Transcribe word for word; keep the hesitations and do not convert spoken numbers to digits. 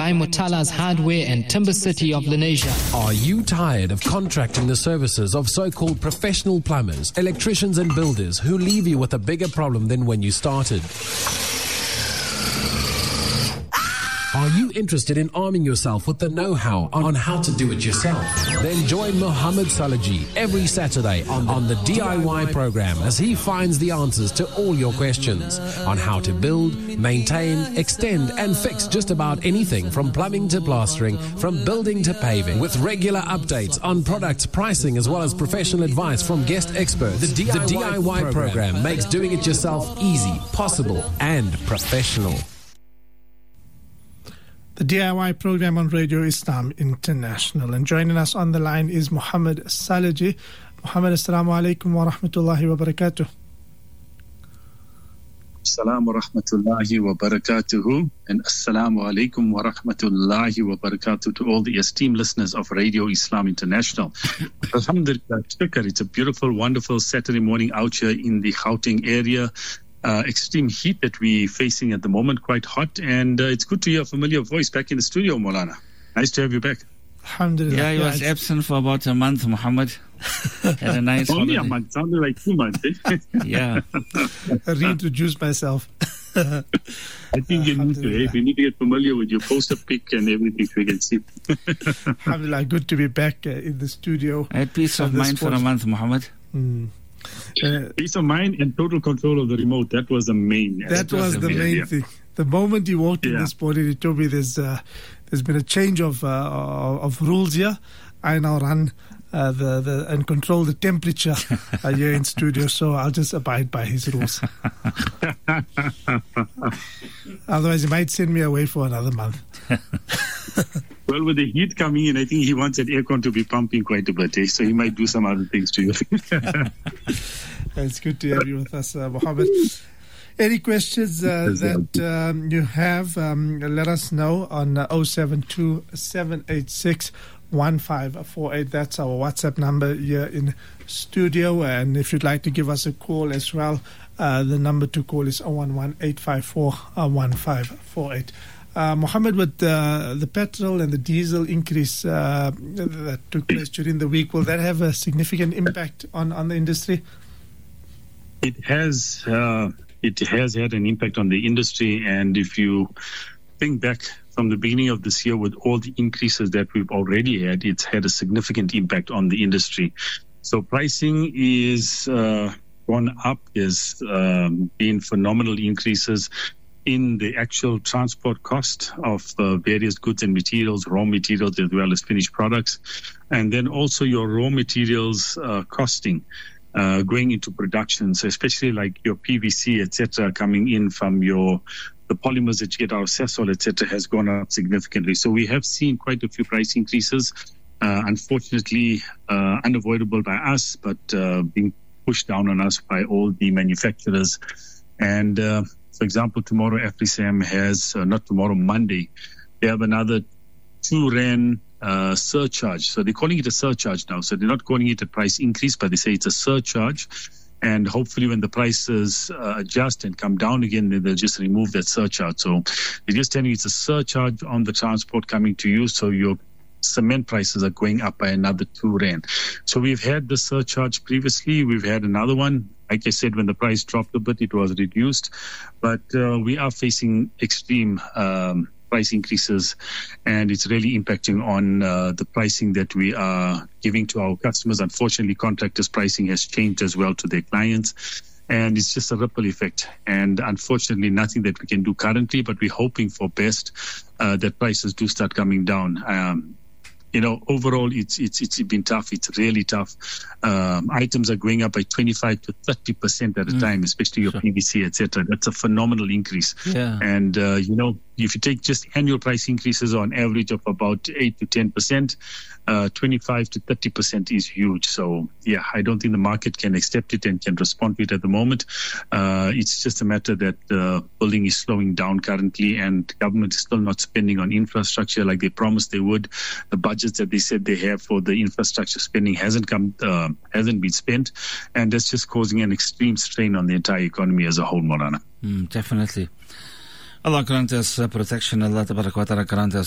by Mutala's Hardware and Timber City of Lenasia. Are you tired of contracting the services of so-called professional plumbers, electricians and builders who leave you with a bigger problem than when you started? Are you interested in arming yourself with the know-how on how to do it yourself? Then join Mohammed Salaji every Saturday on, on the D I Y program as he finds the answers to all your questions on how to build, maintain, extend and fix just about anything from plumbing to plastering, from building to paving, with regular updates on products, pricing as well as professional advice from guest experts. The D I Y, the D I Y program, program makes doing it yourself easy, possible and professional. The D I Y program on Radio Islam International. And joining us on the line is Mohammed Salaji. Mohammed, assalamu alaikum wa rahmatullahi wa barakatuh. Assalamu wa rahmatullahi wa barakatuhu. And assalamu alaikum wa rahmatullahi wa barakatuh to all the esteemed listeners of Radio Islam International. Alhamdulillah, it's a beautiful, wonderful Saturday morning out here in the Gauteng area. Uh, extreme heat that we're facing at the moment, quite hot, and uh, it's good to hear a familiar voice back in the studio, Maulana. Nice to have you back. Alhamdulillah. Yeah, he was absent for about a month, Muhammad. Had a nice Only holiday. a month, sounded like two months. Eh? Yeah. I reintroduced myself. I think you need to, eh? We need to get familiar with your poster pic and everything so we can see. Alhamdulillah, good to be back uh, in the studio. I had peace of mind for a month, Muhammad. Mm. Uh, Peace of mind and total control of the remote. That was the main. That, that was, was the main yeah. thing. The moment he walked in yeah. this morning, he told me there's uh, there's been a change of uh, of rules here. I now run uh, the, the and control the temperature uh, here in studio, so I'll just abide by his rules. Otherwise, he might send me away for another month. Well, with the heat coming in, I think he wants that aircon to be pumping quite a bit, eh? So he might do some other things to you. It's good to have you with us, uh, Mohammed. Any questions uh, that um, you have, um, let us know on uh, oh seven two, seven eight six, one five four eight. That's our WhatsApp number here in studio. And if you'd like to give us a call as well, uh, the number to call is oh one one, eight five four, one five four eight. Uh, Mohammed, with uh, the petrol and the diesel increase uh, that took place during the week, will that have a significant impact on, on the industry? It has. Uh, it has had an impact on the industry. And if you think back from the beginning of this year, with all the increases that we've already had, it's had a significant impact on the industry. So pricing is uh, gone up. There's um, been phenomenal increases in the actual transport cost of uh, various goods and materials, raw materials as well as finished products, and then also your raw materials uh, costing uh, going into production. So especially like your P V C, et cetera, coming in from your the polymers that you get out of Sasol, et cetera, has gone up significantly. So we have seen quite a few price increases, uh, unfortunately uh, unavoidable by us, but uh, being pushed down on us by all the manufacturers. And uh, for example, tomorrow AfriSam has, uh, not tomorrow, Monday, they have another two rand uh, surcharge. So they're calling it a surcharge now. So they're not calling it a price increase, but they say it's a surcharge. And hopefully when the prices uh, adjust and come down again, then they'll just remove that surcharge. So they're just telling you it's a surcharge on the transport coming to you. So your cement prices are going up by another two rand. So we've had the surcharge previously. We've had another one. Like I said, when the price dropped a bit, it was reduced. But uh, we are facing extreme um, price increases, and it's really impacting on uh, the pricing that we are giving to our customers. Unfortunately, contractors' pricing has changed as well to their clients. And it's just a ripple effect. And unfortunately, nothing that we can do currently, but we're hoping for best uh, that prices do start coming down. Um, You know, overall, it's it's it's been tough. It's really tough. Um, items are going up by twenty-five to thirty percent at a mm. time, especially your sure. P V C, et cetera. That's a phenomenal increase. Yeah. And, uh, you know, if you take just annual price increases on average of about eight to ten percent, uh, twenty-five to thirty percent is huge. So, yeah, I don't think the market can accept it and can respond to it at the moment. Uh, it's just a matter that uh, building is slowing down currently, and government is still not spending on infrastructure like they promised they would. The budgets that they said they have for the infrastructure spending hasn't come, uh, hasn't been spent, and that's just causing an extreme strain on the entire economy as a whole, Maulana. Mm, definitely. Allah grant us uh, protection. Allah grant us